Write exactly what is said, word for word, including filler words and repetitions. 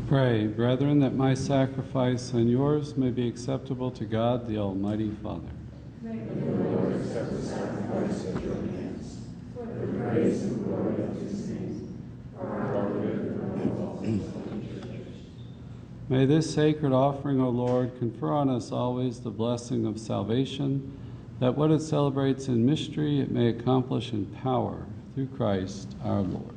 Pray, brethren, that my sacrifice and yours may be acceptable to God, the Almighty Father. May the Lord accept the sacrifice at your hands, for the praise and glory of his name, for our good and all the church. May this sacred offering, O Lord, confer on us always the blessing of salvation, that what it celebrates in mystery it may accomplish in power, through Christ our Lord.